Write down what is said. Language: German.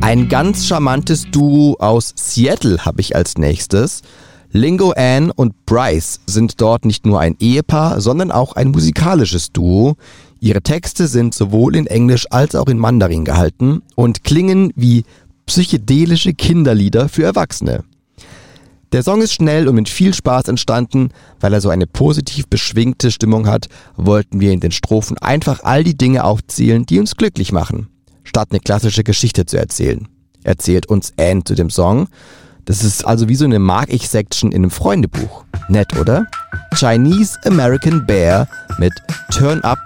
Ein ganz charmantes Duo aus Seattle habe ich als nächstes. Lingo Ann und Bryce sind dort nicht nur ein Ehepaar, sondern auch ein musikalisches Duo. Ihre Texte sind sowohl in Englisch als auch in Mandarin gehalten und klingen wie psychedelische Kinderlieder für Erwachsene. Der Song ist schnell und mit viel Spaß entstanden. Weil er so eine positiv beschwingte Stimmung hat, wollten wir in den Strophen einfach all die Dinge aufzählen, die uns glücklich machen, statt eine klassische Geschichte zu erzählen. Erzählt uns Ann zu dem Song. Das ist also wie so eine Mag-ich-Section in einem Freundebuch. Nett, oder? Chinese American Bear mit Turn Up